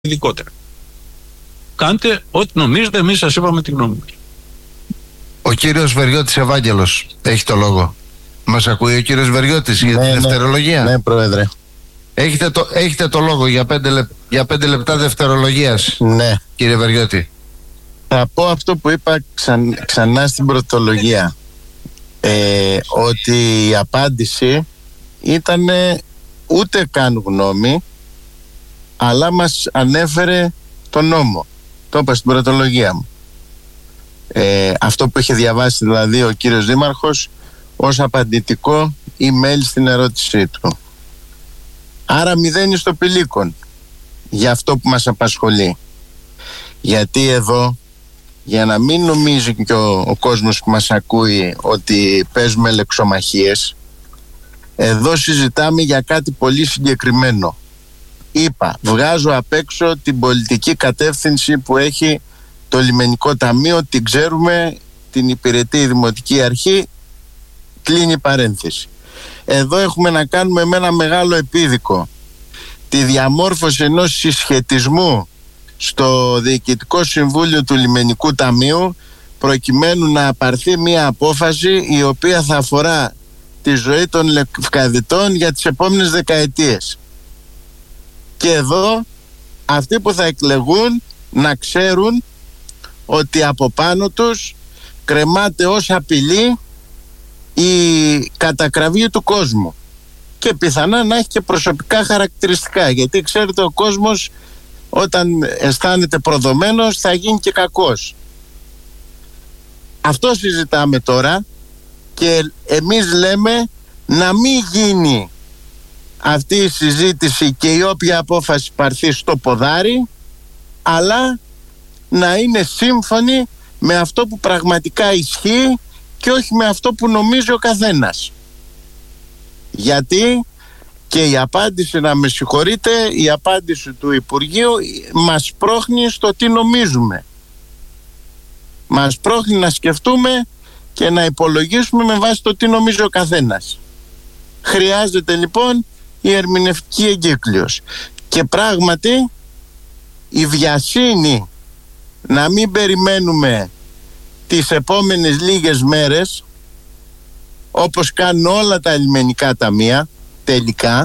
ειδικότερα. Κάντε ό,τι νομίζετε, εμείς σας είπαμε τη γνώμη μας. Ο κύριος Βεριώτης Ευάγγελος έχει το λόγο. Μας ακούει ο κύριος Βεριώτης για τη δευτερολογία? Ναι, Πρόεδρε. Έχετε το λόγο για 5 λεπτά δευτερολογίας. Ναι. Κύριε Βεριώτη. Θα πω αυτό που είπα ξανά στην πρωτολογία. Ότι η απάντηση ήταν ούτε καν γνώμη, αλλά μας ανέφερε τον νόμο. Το είπα στην πρωτολογία μου. Αυτό που είχε διαβάσει δηλαδή ο κύριος Δήμαρχος ως απαντητικό email στην ερώτησή του. Άρα μηδένει στο πηλίκον για αυτό που μας απασχολεί. Γιατί εδώ, για να μην νομίζει και ο κόσμος που μας ακούει ότι παίζουμε λεξομαχίες, εδώ συζητάμε για κάτι πολύ συγκεκριμένο. Είπα, βγάζω απ' έξω την πολιτική κατεύθυνση που έχει το Λιμενικό Ταμείο, την ξέρουμε, την υπηρετεί η Δημοτική Αρχή, κλείνει η παρένθεση. Εδώ έχουμε να κάνουμε με ένα μεγάλο επίδικο, τη διαμόρφωση ενός συσχετισμού στο Διοικητικό Συμβούλιο του Λιμενικού Ταμείου, προκειμένου να απαρθεί μια απόφαση η οποία θα αφορά τη ζωή των λευκαδητών για τις επόμενες δεκαετίες. Και εδώ αυτοί που θα εκλεγούν να ξέρουν ότι από πάνω τους κρεμάται ως απειλή η κατακραυγή του κόσμου, και πιθανά να έχει και προσωπικά χαρακτηριστικά, γιατί ξέρετε, ο κόσμος όταν αισθάνεται προδομένος θα γίνει και κακός. Αυτό συζητάμε τώρα, και εμείς λέμε να μην γίνει αυτή η συζήτηση και η όποια απόφαση πάρθει στο ποδάρι, αλλά να είναι σύμφωνοι με αυτό που πραγματικά ισχύει και όχι με αυτό που νομίζει ο καθένας. Γιατί και η απάντηση, να με συγχωρείτε, η απάντηση του Υπουργείου μας πρόχνει στο τι νομίζουμε. Μας πρόχνει να σκεφτούμε και να υπολογίσουμε με βάση το τι νομίζει ο καθένας. Χρειάζεται λοιπόν η ερμηνευτική εγκύκλειος. Και πράγματι η βιασύνη να μην περιμένουμε τις επόμενες λίγες μέρες, όπως κάνουν όλα τα λιμενικά ταμεία τελικά,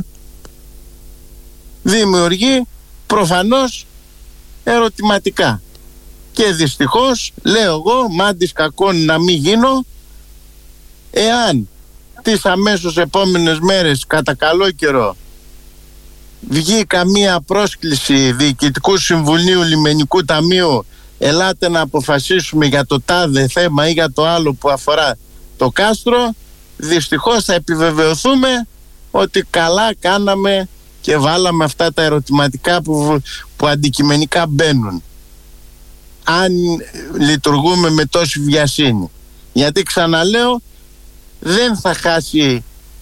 δημιουργεί προφανώς ερωτηματικά. Και δυστυχώς, λέω εγώ, μάντης κακόν να μην γίνω, εάν τις αμέσως επόμενες μέρες κατά καλό καιρό βγει καμία πρόσκληση Διοικητικού Συμβουλίου Λιμενικού Ταμείου, ελάτε να αποφασίσουμε για το τάδε θέμα ή για το άλλο που αφορά το κάστρο, δυστυχώς θα επιβεβαιωθούμε ότι καλά κάναμε και βάλαμε αυτά τα ερωτηματικά που αντικειμενικά μπαίνουν, αν λειτουργούμε με τόση βιασύνη. Γιατί ξαναλέω, δεν θα χάσει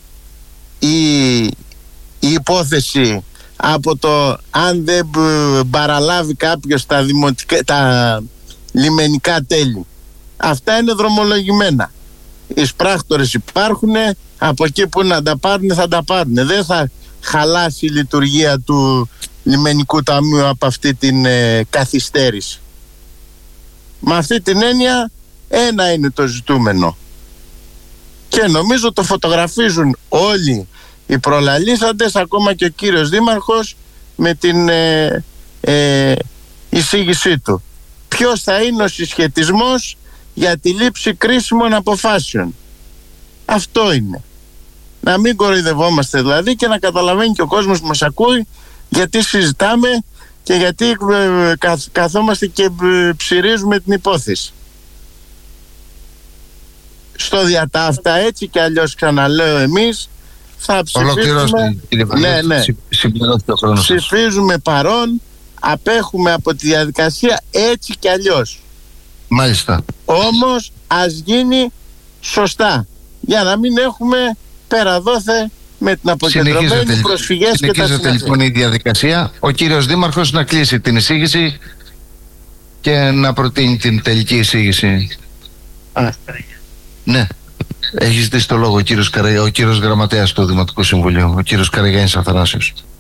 η υπόθεση από το αν δεν παραλάβει κάποιος τα λιμενικά τέλη. Αυτά είναι δρομολογημένα. Οι σπράκτορες υπάρχουν, από εκεί που να τα πάρουν θα τα πάρουν. Δεν θα χαλάσει η λειτουργία του Λιμενικού Ταμείου από αυτή την καθυστέρηση. Με αυτή την έννοια ένα είναι το ζητούμενο, και νομίζω το φωτογραφίζουν όλοι οι προλαλήσαντες, ακόμα και ο κύριος Δήμαρχος με την εισήγησή του. Ποιος θα είναι ο συσχετισμός για τη λήψη κρίσιμων αποφάσεων? Αυτό είναι. Να μην κοροϊδευόμαστε δηλαδή, και να καταλαβαίνει και ο κόσμος που μας ακούει γιατί συζητάμε και γιατί καθόμαστε και ψηρίζουμε την υπόθεση. Στο διατάφτα, έτσι και αλλιώς, ξαναλέω, εμείς θα ψηφίζουμε. Ψηφίζουμε παρόν, απέχουμε από τη διαδικασία έτσι και αλλιώς. Μάλιστα. Όμως ας γίνει σωστά, για να μην έχουμε πέρα δόθε με την αποκεντρωμένη προσφυγές και τα συνέχεια. Συνεχίζεται λοιπόν η διαδικασία. Ο κύριος Δήμαρχος να κλείσει την εισήγηση και να προτείνει την τελική εισήγηση. Ναι. Έχει ζητήσει το λόγο ο κύριος Γραμματέας του Δημοτικού Συμβουλίου, ο κύριος Καραγιάννης Αθανάσιος.